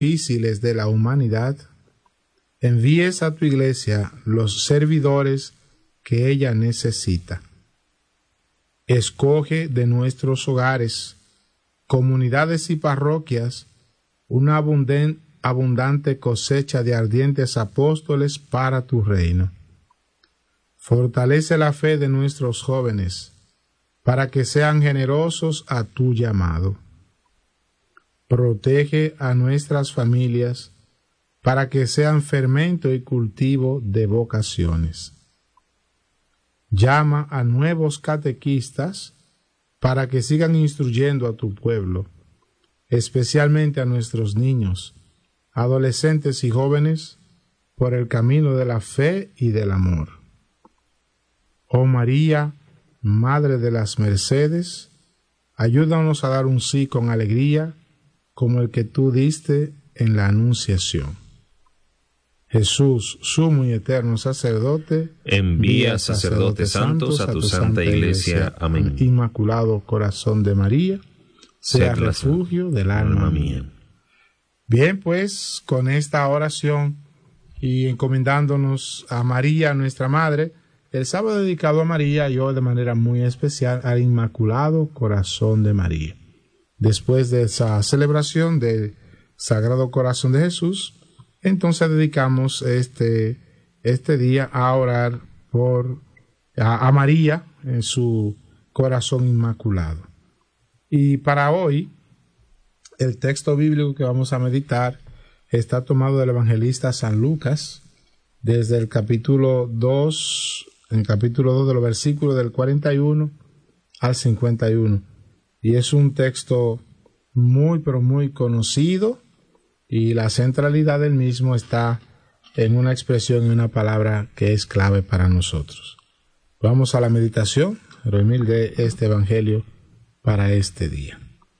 difíciles de la humanidad, envíes a tu iglesia los servidores que ella necesita. Escoge de nuestros hogares, comunidades y parroquias una abundante cosecha de ardientes apóstoles para tu reino. Fortalece la fe de nuestros jóvenes para que sean generosos a tu llamado. Protege a nuestras familias para que sean fermento y cultivo de vocaciones. Llama a nuevos catequistas para que sigan instruyendo a tu pueblo, especialmente a nuestros niños, adolescentes y jóvenes, por el camino de la fe y del amor. Oh María, Madre de las Mercedes, ayúdanos a dar un sí con alegría, como el que tú diste en la Anunciación. Jesús, sumo y eterno sacerdote, envía sacerdotes santos a tu santa iglesia. Amén. Inmaculado Corazón de María, sea refugio del alma mía. Bien, pues, con esta oración y encomendándonos a María, nuestra Madre, el sábado dedicado a María y hoy de manera muy especial al Inmaculado Corazón de María. Después de esa celebración del Sagrado Corazón de Jesús, entonces dedicamos este día a orar a María en su corazón inmaculado. Y para hoy, el texto bíblico que vamos a meditar está tomado del evangelista San Lucas, desde el capítulo 2 de los versículos del 41 al 51. Y es un texto muy, pero muy conocido, y la centralidad del mismo está en una expresión y una palabra que es clave para nosotros. Vamos a la meditación, Remil, de este evangelio para este día.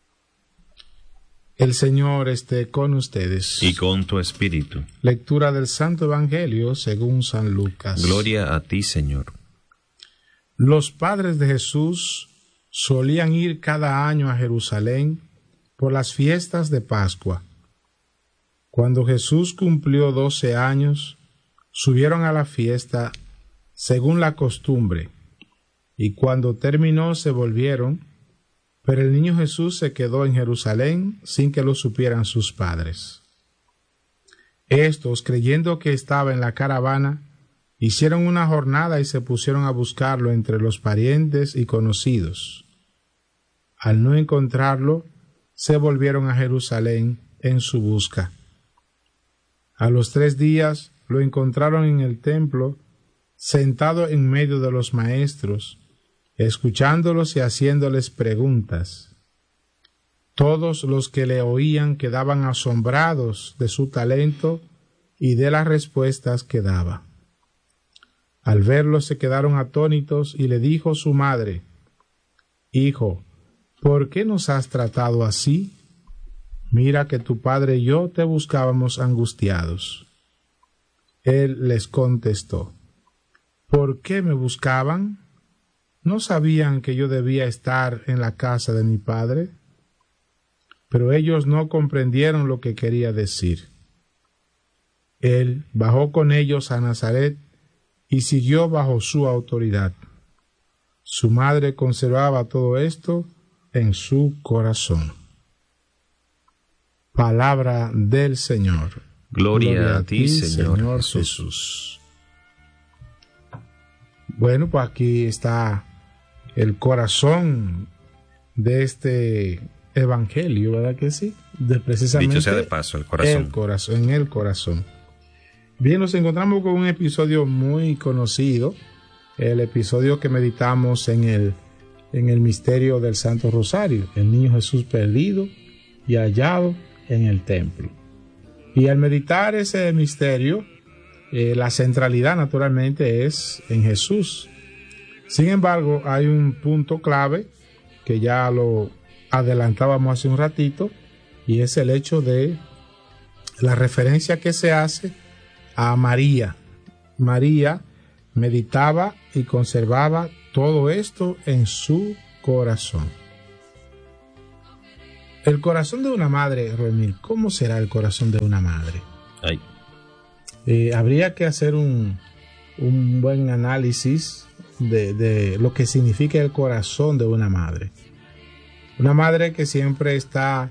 El Señor esté con ustedes. Y con tu espíritu. Lectura del Santo Evangelio según San Lucas. Gloria a ti, Señor. Los padres de Jesús solían ir cada año a Jerusalén por las fiestas de Pascua. Cuando Jesús cumplió 12 años, subieron a la fiesta según la costumbre, y cuando terminó se volvieron, pero el niño Jesús se quedó en Jerusalén sin que lo supieran sus padres. Estos, creyendo que estaba en la caravana, hicieron una jornada y se pusieron a buscarlo entre los parientes y conocidos. Al no encontrarlo, se volvieron a Jerusalén en su busca. A los 3 días lo encontraron en el templo, sentado en medio de los maestros, escuchándolos y haciéndoles preguntas. Todos los que le oían quedaban asombrados de su talento y de las respuestas que daba. Al verlo se quedaron atónitos y le dijo su madre: Hijo, ¿por qué nos has tratado así? Mira que tu padre y yo te buscábamos angustiados. Él les contestó: ¿Por qué me buscaban? ¿No sabían que yo debía estar en la casa de mi padre? Pero ellos no comprendieron lo que quería decir. Él bajó con ellos a Nazaret y siguió bajo su autoridad. Su madre conservaba todo esto en su corazón. Palabra del Señor. Gloria a ti, Señor Jesús. Bueno, pues aquí está el corazón de este evangelio, ¿verdad que sí? Precisamente, dicho sea de paso, el corazón. En el corazón. Bien, nos encontramos con un episodio muy conocido, el episodio que meditamos en el misterio del Santo Rosario, el niño Jesús perdido y hallado en el templo. Y al meditar ese misterio, la centralidad naturalmente es en Jesús. Sin embargo, hay un punto clave que ya lo adelantábamos hace un ratito, y es el hecho de la referencia que se hace a María. María meditaba y conservaba todo esto en su corazón. El corazón de una madre, Roemil, ¿cómo será el corazón de una madre? Ay. Habría que hacer un buen análisis de lo que significa el corazón de una madre. Una madre que siempre está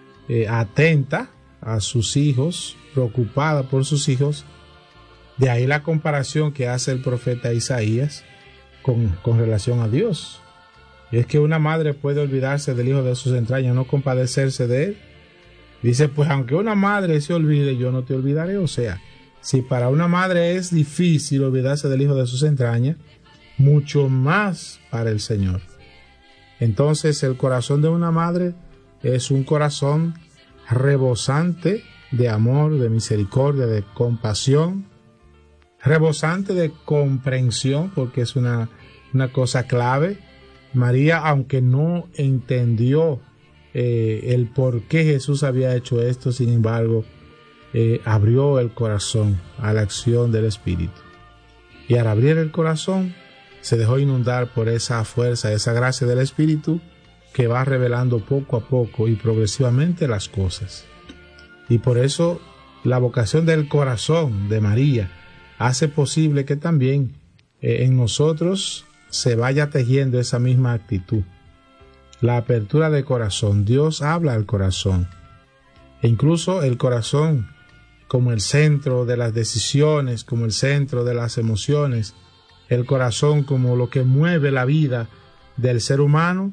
atenta a sus hijos, preocupada por sus hijos. De ahí la comparación que hace el profeta Isaías con relación a Dios. Y es que una madre puede olvidarse del hijo de sus entrañas, no compadecerse de él. Dice, pues aunque una madre se olvide, yo no te olvidaré. O sea, si para una madre es difícil olvidarse del hijo de sus entrañas, mucho más para el Señor. Entonces el corazón de una madre es un corazón rebosante de amor, de misericordia, de compasión, rebosante de comprensión, porque es una cosa clave. María, aunque no entendió el por qué Jesús había hecho esto, sin embargo, abrió el corazón a la acción del Espíritu. Y al abrir el corazón, se dejó inundar por esa fuerza, esa gracia del Espíritu que va revelando poco a poco y progresivamente las cosas. Y por eso la vocación del corazón de María hace posible que también en nosotros se vaya tejiendo esa misma actitud. La apertura de corazón. Dios habla al corazón. E incluso el corazón como el centro de las decisiones, como el centro de las emociones, el corazón como lo que mueve la vida del ser humano,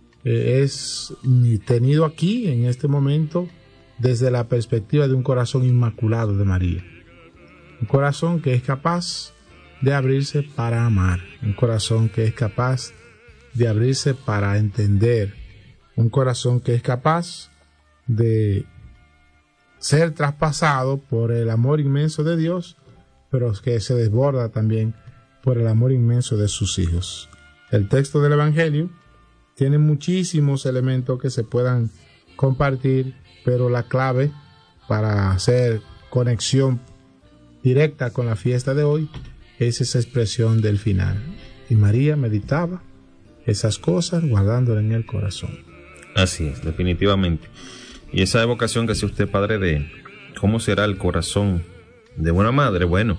es tenido aquí en este momento desde la perspectiva de un corazón inmaculado de María. Un corazón que es capaz de abrirse para amar, un corazón que es capaz de abrirse para entender, un corazón que es capaz de ser traspasado por el amor inmenso de Dios, pero que se desborda también por el amor inmenso de sus hijos. El texto del Evangelio tiene muchísimos elementos que se puedan compartir, pero la clave para hacer conexión directa con la fiesta de hoy es esa expresión del final. Y María meditaba esas cosas guardándolas en el corazón. Así es, definitivamente. Y esa evocación que hace usted, padre, de cómo será el corazón de una madre, bueno,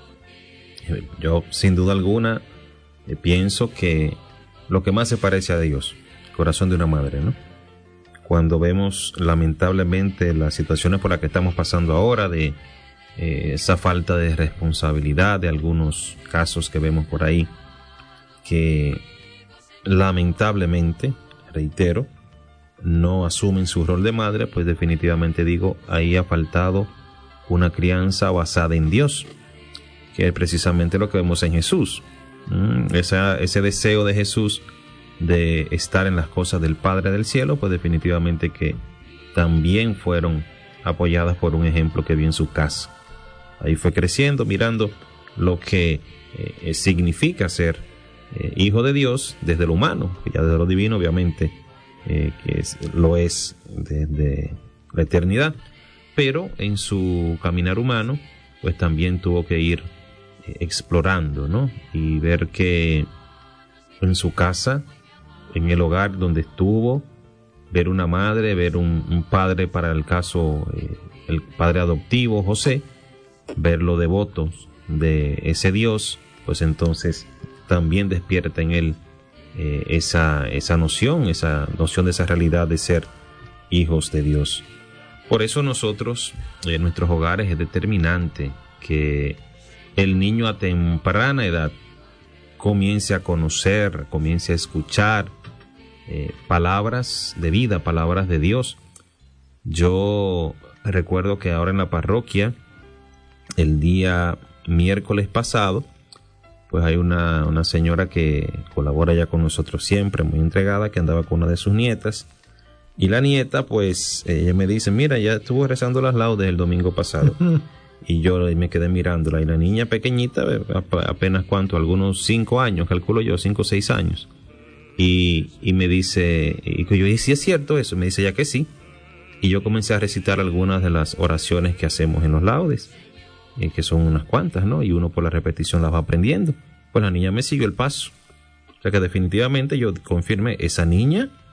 yo sin duda alguna pienso que lo que más se parece a Dios, el corazón de una madre, ¿no? Cuando vemos lamentablemente las situaciones por las que estamos pasando ahora, de esa falta de responsabilidad de algunos casos que vemos por ahí, que lamentablemente, reitero, no asumen su rol de madre, pues definitivamente digo, ahí ha faltado una crianza basada en Dios, que es precisamente lo que vemos en Jesús. Ese deseo de Jesús de estar en las cosas del Padre del cielo, pues definitivamente que también fueron apoyadas por un ejemplo que vio en su casa. Ahí fue creciendo, mirando lo que significa ser hijo de Dios desde lo humano, que ya desde lo divino obviamente lo es desde la eternidad, pero en su caminar humano pues también tuvo que ir explorando, ¿no? Y ver que en su casa, en el hogar donde estuvo, ver una madre, ver un padre, para el caso el padre adoptivo José, ver los devotos de ese Dios, pues entonces también despierta en él esa noción de esa realidad de ser hijos de Dios. Por eso nosotros, en nuestros hogares, es determinante que el niño a temprana edad comience a conocer, comience a escuchar palabras de vida, palabras de Dios. Yo recuerdo que ahora en la parroquia, el día miércoles pasado, pues hay una señora que colabora ya con nosotros siempre, muy entregada, que andaba con una de sus nietas, y la nieta, pues, ella me dice, mira, ya estuvo rezando las laudes el domingo pasado, y yo me quedé mirándola, y la niña pequeñita, apenas algunos 5 años, calculo yo, 5 o 6 años, y me dice, y yo dije, ¿sí es cierto eso? Me dice, ya que sí, y yo comencé a recitar algunas de las oraciones que hacemos en los laudes, que son unas cuantas, ¿no? Y uno por la repetición las va aprendiendo. Pues la niña me siguió el paso. O sea que definitivamente yo confirmé, esa niña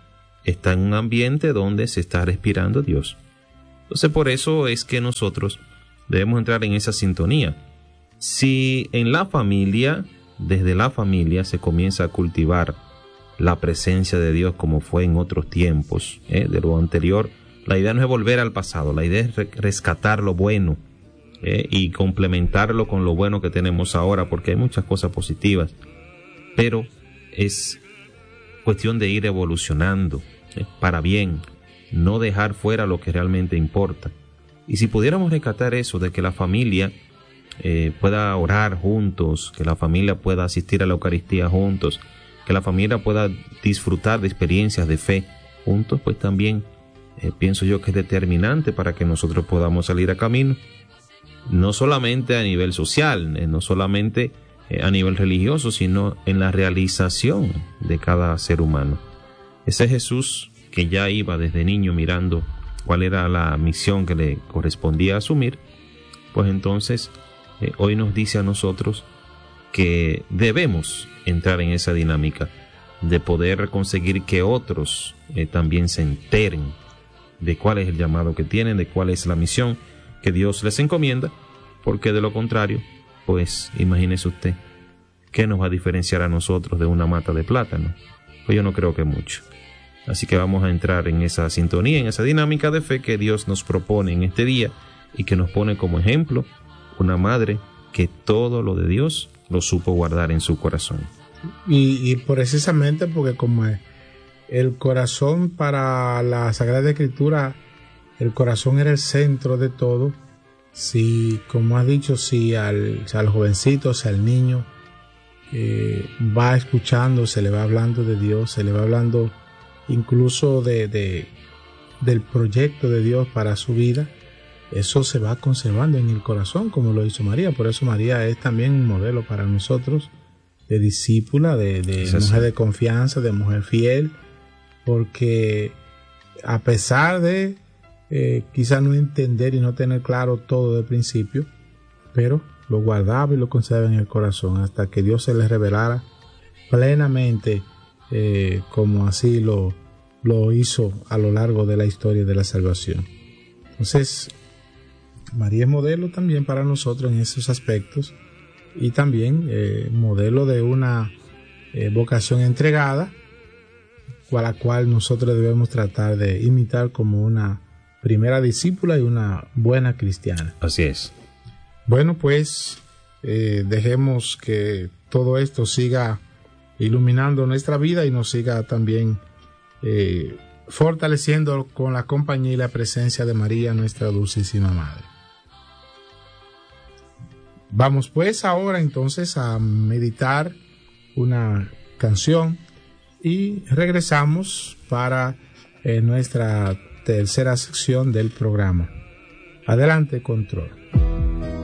está en un ambiente donde se está respirando Dios. Entonces, por eso es que nosotros debemos entrar en esa sintonía. Si en la familia, desde la familia, se comienza a cultivar la presencia de Dios como fue en otros tiempos, de lo anterior, la idea no es volver al pasado, la idea es rescatar lo bueno y complementarlo con lo bueno que tenemos ahora, porque hay muchas cosas positivas, pero es cuestión de ir evolucionando para bien, no dejar fuera lo que realmente importa. Y si pudiéramos rescatar eso de que la familia pueda orar juntos, que la familia pueda asistir a la Eucaristía juntos, que la familia pueda disfrutar de experiencias de fe juntos, pues también pienso yo que es determinante para que nosotros podamos salir a camino, no solamente a nivel social, no solamente a nivel religioso, sino en la realización de cada ser humano. Ese Jesús que ya iba desde niño mirando cuál era la misión que le correspondía asumir, pues entonces hoy nos dice a nosotros que debemos entrar en esa dinámica de poder conseguir que otros también se enteren de cuál es el llamado que tienen, de cuál es la misión que Dios les encomienda, porque de lo contrario, pues imagínese usted, ¿qué nos va a diferenciar a nosotros de una mata de plátano? Pues yo no creo que mucho. Así que vamos a entrar en esa sintonía, en esa dinámica de fe que Dios nos propone en este día y que nos pone como ejemplo una madre que todo lo de Dios lo supo guardar en su corazón. Y precisamente porque como el corazón para la Sagrada Escritura, el corazón era el centro de todo. Si, como has dicho, si al jovencito, si al niño va escuchando, se le va hablando de Dios, se le va hablando incluso del proyecto de Dios para su vida, eso se va conservando en el corazón, como lo hizo María. Por eso María es también un modelo para nosotros de discípula, de mujer de confianza, de mujer fiel, porque a pesar de quizás no entender y no tener claro todo de principio, pero lo guardaba y lo conservaba en el corazón hasta que Dios se le revelara plenamente, como así lo hizo a lo largo de la historia de la salvación. Entonces, María es modelo también para nosotros en esos aspectos y también modelo de una vocación entregada, a la cual nosotros debemos tratar de imitar como una primera discípula y una buena cristiana. Así es. Bueno, pues dejemos que todo esto siga iluminando nuestra vida y nos siga también fortaleciendo con la compañía y la presencia de María, nuestra dulcísima Madre. Vamos pues ahora entonces a meditar una canción y regresamos para nuestra tercera sección del programa. Adelante, control.